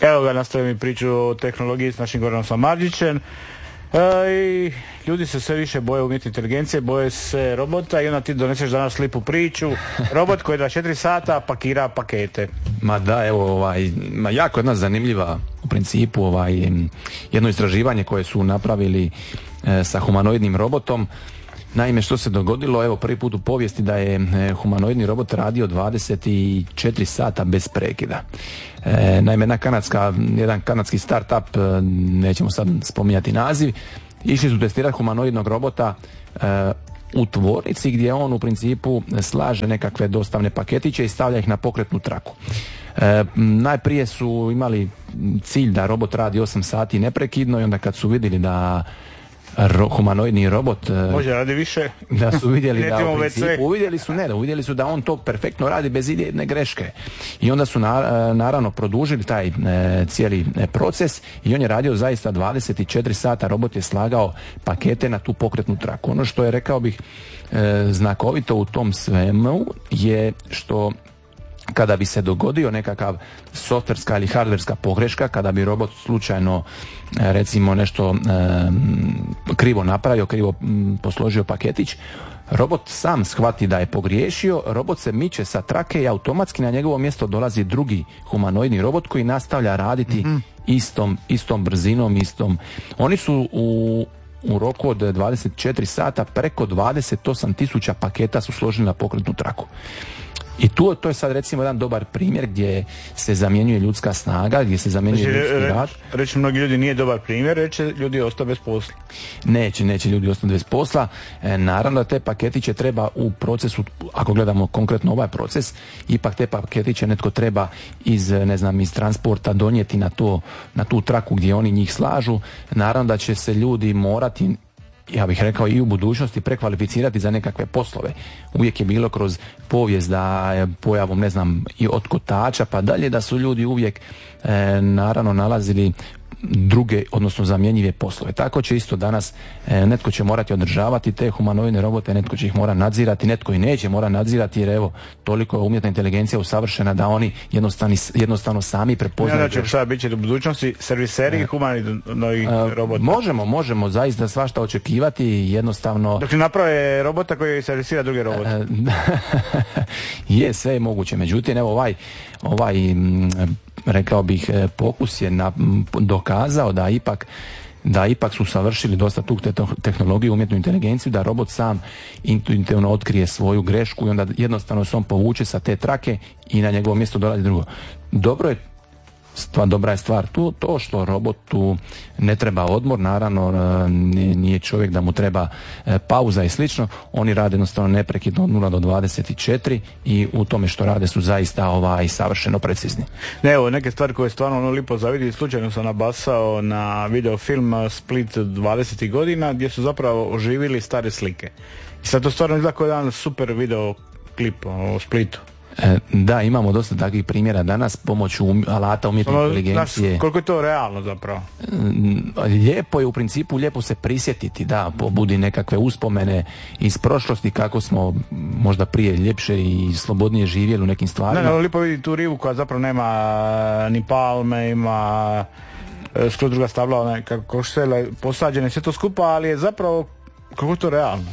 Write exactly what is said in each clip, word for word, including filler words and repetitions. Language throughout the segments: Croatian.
Evo ga, nastavim priču o tehnologiji s našim Goranom Samardžićem. E, i ljudi se sve više boje umjetne inteligencije, boje se robota i onda ti doneseš danas lipu priču. Robot koji dvadeset četiri sata pakira pakete. Ma da, evo, ovaj, ma jako jedna zanimljiva u principu ovaj, jedno istraživanje koje su napravili e, sa humanoidnim robotom. Naime, što se dogodilo, evo prvi put u povijesti da je e, humanoidni robot radio dvadeset četiri sata bez prekida. E, naime, jedna kanadska, jedan kanadski startup, e, nećemo sad spominjati naziv, išli su testirati humanoidnog robota e, u tvornici gdje on u principu slaže nekakve dostavne paketiće i stavlja ih na pokretnu traku. E, najprije su imali cilj da robot radi osam sati neprekidno i onda kad su vidjeli da Ro, humanoidni robot može radi više, da su vidjeli da u principu, uvidjeli su ne, da uvidjeli su da on to perfektno radi bez jedne greške i onda su na, naravno produžili taj e, cijeli e, proces i on je radio zaista dvadeset četiri sata, robot je slagao pakete na tu pokretnu traku. Ono što je, rekao bih, e, znakovito u tom svemu je što kada bi se dogodio nekakav softverska ili hardverska pogreška, kada bi robot slučajno recimo nešto e, krivo napravio, krivo m, posložio paketić, robot sam shvati da je pogriješio, robot se miče sa trake i automatski na njegovo mjesto dolazi drugi humanoidni robot koji nastavlja raditi mm-hmm. istom, istom brzinom, istom. Oni su u u roku od dvadeset četiri sata preko dvadeset osam tisuća paketa su složili na pokretnu traku. I tu, to je sad recimo jedan dobar primjer gdje se zamjenjuje ljudska snaga, gdje se zamjenjuje znači, ljudski rad. Reći mnogi ljudi nije dobar primjer, reći ljudi ostaju bez posla. Neće, neće ljudi ostati bez posla. E, naravno da te paketiće treba u procesu, ako gledamo konkretno ovaj proces, ipak te paketiće netko treba iz, ne znam, iz transporta donijeti na, to, na tu traku gdje oni njih slažu. Naravno da će se ljudi morati, ja bih rekao, i u budućnosti prekvalificirati za nekakve poslove. Uvijek je bilo kroz povijest da je pojavom, ne znam, i od kotača pa dalje, da su ljudi uvijek e, naravno nalazili druge, odnosno zamjenjive poslove. Tako će isto danas e, netko će morati održavati te humanoidne robote, netko će ih mora nadzirati, netko i neće mora nadzirati, jer evo, toliko je umjetna inteligencija usavršena da oni jednostavno, jednostavno sami prepoznaju. Ja, da će šta biti do budućnosti serviseri e, humanoidnih robota. Možemo, možemo zaista svašta očekivati, jednostavno. Dok naprave robota koji servisira druge robote. E, je, sve je moguće. Međutim, evo ovaj, ovaj m, rekao bih, pokus je na, dokazao da ipak da ipak su savršili dosta tu tehnologiju, umjetnu inteligenciju, da robot sam intuitivno otkrije svoju grešku i onda jednostavno se on povuče sa te trake i na njegovo mjesto dolazi drugo. Dobro je, stvar, dobra je stvar tu to što robotu ne treba odmor, naravno nije čovjek da mu treba pauza i slično, oni rade jednostavno neprekidno od nula do dvadeset četiri i u tome što rade su zaista ovaj savršeno precizni. Ne, evo neke stvari koje stvarno ono lipo zavidi, slučajno sam nabasao na videofilm Split dvadesetih godina gdje su zapravo oživili stare slike. I sad to stvarno izgleda kao jedan super video klip o Splitu. E, da, imamo dosta takvih primjera danas pomoću um, alata umjetne ono, inteligencije. Znaš, koliko je to realno zapravo? Lijepo je u principu, lijepo se prisjetiti, da, pobudi nekakve uspomene iz prošlosti kako smo možda prije ljepše i slobodnije živjeli u nekim stvarima. Ne, ne, lijepo vidi tu rivu koja zapravo nema ni palme, ima skroz druga stabla, one, kako se posađene, sve to skupa, ali je zapravo kako je to realno?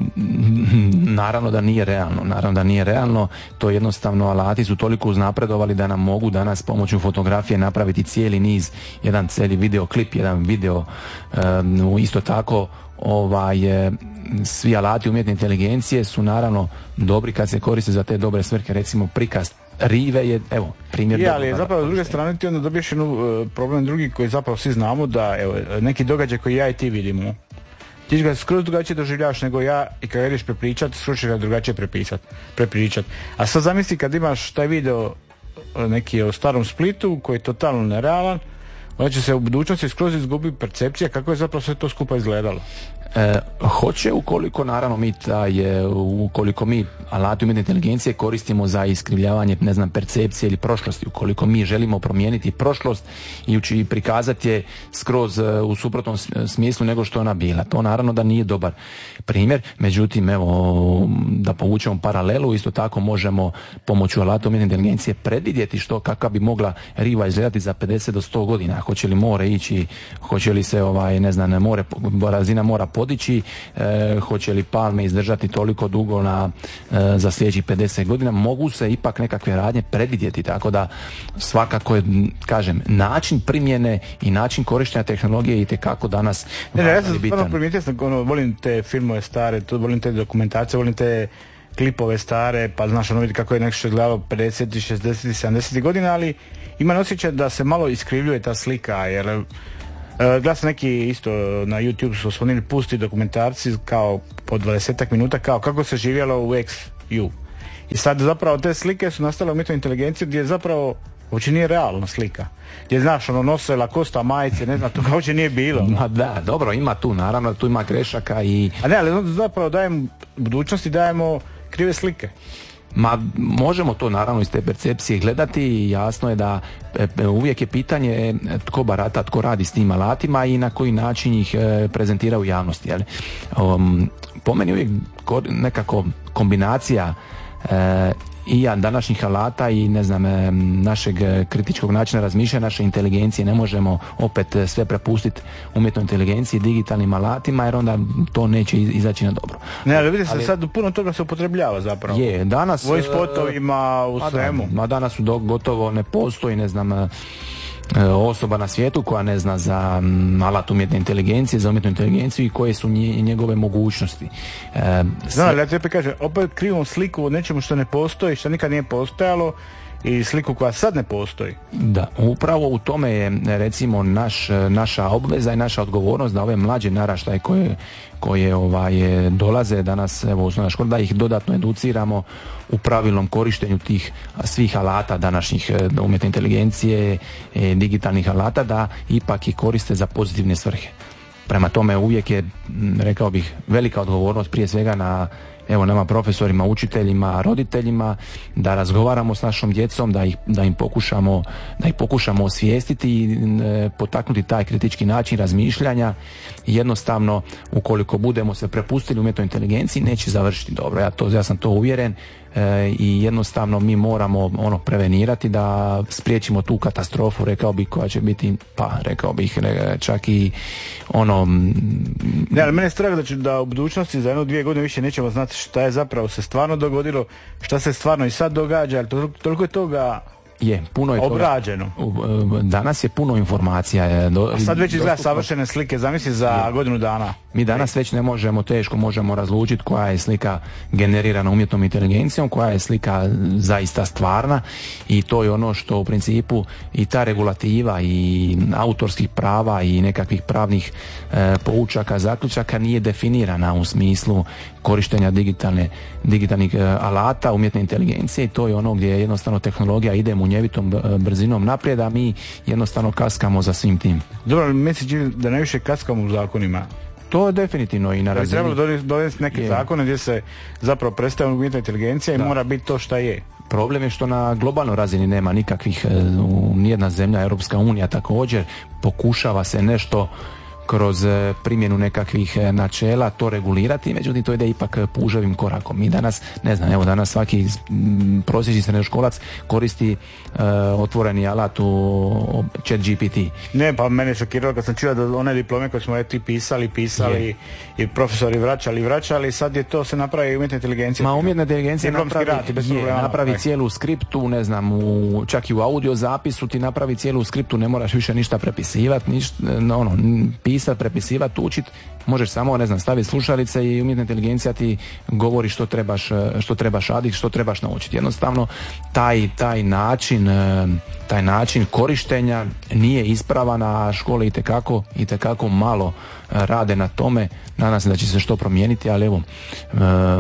Naravno da nije realno, naravno da nije realno, to jednostavno alati su toliko uznapredovali da nam mogu danas pomoću fotografije napraviti cijeli niz, jedan cijeli videoklip, jedan video, um, isto tako ovaj, svi alati umjetne inteligencije su naravno dobri kad se koriste za te dobre svrhe, recimo prikaz rive je, evo, primjer. Je, ali zapravo s druge strane ti onda dobiješ jednu problem drugi koji zapravo svi znamo, da evo, neki događaj koji ja i ti vidimo, ti ga skroz drugačije doživljavaš nego ja i kad ideš prepričati, skroz će ga drugačije prepričati. A sad zamisli kad imaš taj video neki o starom Splitu koji je totalno nerealan, onda će se u budućnosti skroz izgubi percepcija kako je zapravo sve to skupa izgledalo. E, hoće ukoliko naravno mi taj, ukoliko mi alati umjetne inteligencije koristimo za iskrivljavanje, ne znam, percepcije ili prošlosti, ukoliko mi želimo promijeniti prošlost i prikazati je skroz u suprotnom smislu nego što ona bila. To naravno da nije dobar primjer, međutim evo da povučemo paralelu, isto tako možemo pomoću alata umjetne inteligencije predvidjeti što, kakva bi mogla riva izgledati za pedeset do sto godina, hoće li more ići, hoće li se ovaj, ne znam, more, razina mora podići, e, hoće li palme izdržati toliko dugo na, e, za sljedećih pedeset godina, mogu se ipak nekakve radnje predvidjeti, tako da svakako je, kažem, način primjene i način korištenja tehnologije itekako danas ne, ne, ja sam stvarno primijetio sam, ono, volim te filmove stare, tu volim te dokumentacije, volim te klipove stare, pa znaš ono vidi kako je nešto gledalo pedeset, šezdeset, sedamdeset godina, ali imam osjećaj da se malo iskrivljuje ta slika, jer Uh, gleda sam neki isto na YouTube su osvonili pusti dokumentarci kao po dvadesetak minuta kao kako se živjelo u X U. I sad zapravo te slike su nastale u umjetnoj inteligenciji gdje zapravo uopće nije realna slika. Gdje znaš ono nose Lacosta majice, ne znam, to kao uopće nije bilo. Ma da, dobro, ima tu, naravno tu ima grešaka i... A ne, ali zapravo dajemo budućnosti, dajemo krive slike. Ma možemo to naravno iz te percepcije gledati i jasno je da e, uvijek je pitanje tko barata, tko radi s tim alatima i na koji način ih e, prezentira u javnosti. Jel? Um, po meni uvijek nekako kombinacija e, i ja današnjih alata i ne znam e, našeg kritičkog načina razmišljanja, naše inteligencije, ne možemo opet sve prepustiti umjetnoj inteligenciji, digitalnim alatima, jer onda to neće izaći na dobro. Ne, ali vidite se ali, sad puno toga se upotrebljava zapravo. Je, danas... Voice spotovima, u svemu. Da, danas su do, gotovo ne postoji, ne znam, osoba na svijetu koja ne zna za alat umjetne inteligencije, za umjetnu inteligenciju i koje su njegove mogućnosti. E, Znam, ali ja te opet kažem, opet krivimo sliku o nečemu što ne postoji, što nikad nije postojalo i sliku koja sad ne postoji. Da, upravo u tome je recimo naš, naša obveza i naša odgovornost da ove mlađe naraštaje koje, koje ovaj, dolaze danas evo, u osnovnoj školi, da ih dodatno educiramo u pravilnom korištenju tih svih alata današnjih umjetne inteligencije, digitalnih alata, da ipak ih koriste za pozitivne svrhe. Prema tome uvijek je, rekao bih, velika odgovornost prije svega na evo nama profesorima, učiteljima, roditeljima, da razgovaramo s našom djecom, da ih, da im pokušamo, da ih pokušamo osvijestiti i e, potaknuti taj kritički način razmišljanja. Jednostavno, ukoliko budemo se prepustili umjetnoj inteligenciji, neće završiti dobro. Ja, to, ja sam to uvjeren e, i jednostavno mi moramo ono prevenirati da spriječimo tu katastrofu, rekao bih, koja će biti, pa rekao bih čak i ono... Ne, ali mene je strah da će da u budućnosti za jedno dvije godine više nećemo znati šta je zapravo se stvarno dogodilo, šta se stvarno i sad događa, ali to, toliko je toga je, puno je obrađeno. Toga, danas je puno informacija. Do, A sad već izgleda savršene slike, zamisli za je. godinu dana. Mi danas već ne možemo, teško možemo razlučiti koja je slika generirana umjetnom inteligencijom, koja je slika zaista stvarna, i to je ono što u principu i ta regulativa i autorskih prava i nekakvih pravnih e, poučaka, zaključaka nije definirana u smislu korištenja digitalne, digitalnih e, alata umjetne inteligencije, i to je ono gdje jednostavno tehnologija ide munjevitom brzinom naprijed, a mi jednostavno kaskamo za svim tim. Dobro, ali meni se čini da najviše kaskamo u zakonima. To je definitivno i na razini. Trebalo dovesti neke je. zakone gdje se zapravo prestaje umjetna inteligencija i da. mora biti to šta je. Problem je što na globalnoj razini nema nikakvih, nijedna zemlja, Europska unija također, pokušava se nešto kroz primjenu nekakvih načela to regulirati, međutim to ide ipak puževim korakom. Mi danas, ne znam, evo danas svaki prosječni srednjoškolac koristi uh, otvoreni alat u Chat G P T. Ne, pa mene šokiralo kad sam čuo da one diplome koje smo ti pisali, pisali je. i profesori vraćali, vraćali, sad je to se napravi umjetna inteligencija. Ma umjetna inteligencija napravi, rad, bez je, napravi aj. cijelu skriptu, ne znam, u, čak i u audio zapisu ti napravi cijelu skriptu, ne moraš više ništa prepisivati, ništa, ono, pisati, prepisivati, učiti, možeš samo, ne znam, staviti slušalice i umjetna inteligencija ti govori što trebaš, što trebaš raditi, što trebaš naučiti. Jednostavno, taj, taj način, taj način korištenja nije ispravan, a škole itekako, itekako malo rade na tome. Nadam se da će se što promijeniti, ali evo, e,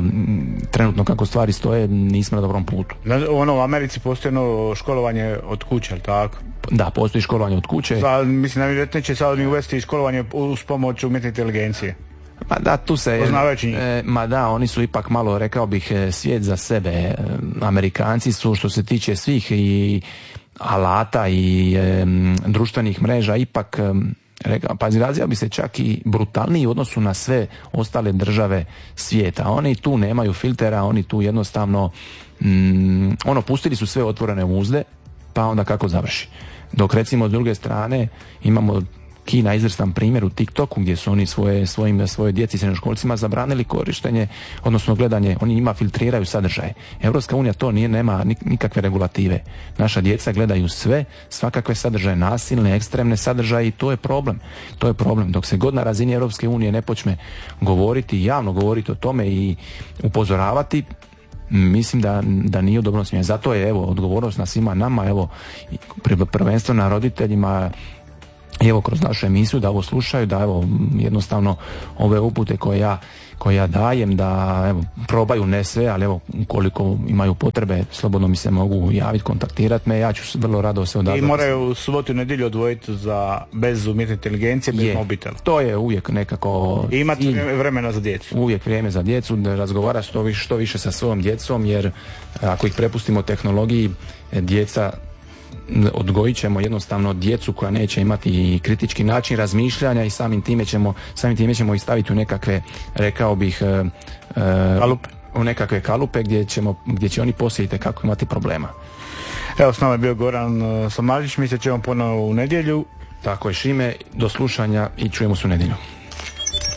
trenutno kako stvari stoje, nismo na dobrom putu. Ono, u Americi postoji ono školovanje od kuće, ali tako? Da, postoji školovanje od kuće. Sad, mislim, najvjerojatnije će sad mi uvesti školovanje uz pomoć umjetne inteligencije. Ma da, tu se... E, ma da, oni su ipak malo, rekao bih, svijet za sebe. Amerikanci su, što se tiče svih i alata i e, društvenih mreža, ipak... Rekao, pa izrazio bi se čak i brutalniji u odnosu na sve ostale države svijeta. Oni tu nemaju filtera, oni tu jednostavno mm, ono, pustili su sve otvorene uzde, pa onda kako završi. Dok recimo s druge strane imamo Kina izvrstan primjer u TikToku gdje su oni svoje, svojim, svoje djeci i srednjoškolcima zabranili korištenje, odnosno gledanje, oni njima filtriraju sadržaje. Europska unija to nije, nema nikakve regulative. Naša djeca gledaju sve, svakakve sadržaje, nasilne, ekstremne sadržaje i to je problem. To je problem. Dok se god na razini Europske unije ne počne govoriti, javno govoriti o tome i upozoravati, mislim da, da nije u dobrom smjeru. Zato je evo odgovornost na svima nama, evo prvenstveno na roditeljima, i evo kroz našu emisiju da ovo slušaju, da evo jednostavno ove upute koje ja, koje ja dajem da evo probaju, ne sve, ali evo ukoliko imaju potrebe slobodno mi se mogu javiti, kontaktirati me, ja ću vrlo rado se odazvati. I moraju subotu i nedjelju odvojiti za bez umjetne inteligencije, bez je, mobitela. To je uvijek nekako... I imati vremena za djecu. Uvijek vrijeme za djecu, da razgovara što više, što više sa svojom djecom, jer ako ih prepustimo tehnologiji, djeca odgojit ćemo jednostavno djecu koja neće imati kritički način razmišljanja i samim time ćemo, samim time ćemo ih staviti u nekakve, rekao bih, e, kalupe. u nekakve kalupe gdje, ćemo, gdje će oni poslije kako imati problema. Evo, s nama je bio Goran Samardžić, mi se ćemo ponovo u nedjelju. Tako je, Šime, do slušanja i čujemo se u nedjelju.